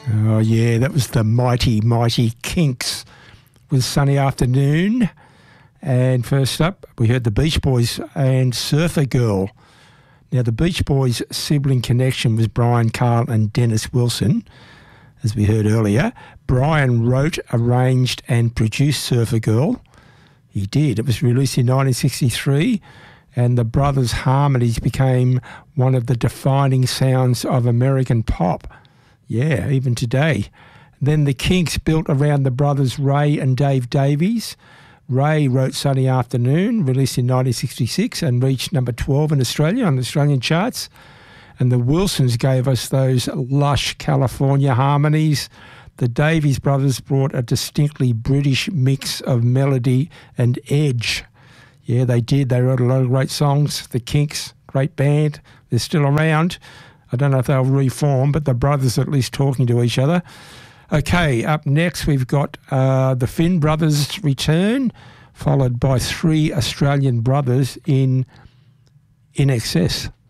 Oh, yeah, that was the mighty, mighty Kinks with Sunny Afternoon. And first up, we heard the Beach Boys and Surfer Girl. Now, the Beach Boys' sibling connection was Brian Carl and Dennis Wilson, as we heard earlier. Brian wrote, arranged and produced Surfer Girl. He did. It was released in 1963, and the brothers' harmonies became one of the defining sounds of American pop. Yeah, even today. Then the Kinks built around the brothers Ray and Dave Davies. Ray wrote Sunny Afternoon, released in 1966 and reached number 12 in Australia on the Australian charts. And the Wilsons gave us those lush California harmonies. The Davies brothers brought a distinctly British mix of melody and edge. Yeah, they did. They wrote a lot of great songs. The Kinks, great band. They're still around. I don't know if they'll reform, but the brothers are at least talking to each other. Okay, up next we've got the Finn brothers return, followed by three Australian brothers in INXS.